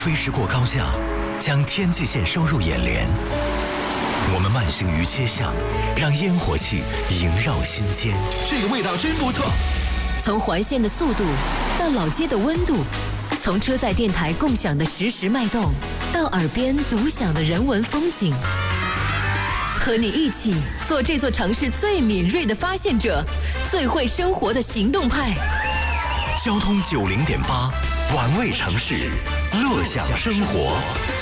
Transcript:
飞驰过高架，将天际线收入眼帘。我们慢行于街巷，让烟火气萦绕心间。 这个味道真不错。 从环线的速度到老街的温度，从车载电台共享的实时脉动，到耳边独享的人文风景。和你一起做这座城市最敏锐的发现者，最会生活的行动派。 交通90.8，玩味城市，乐享生活。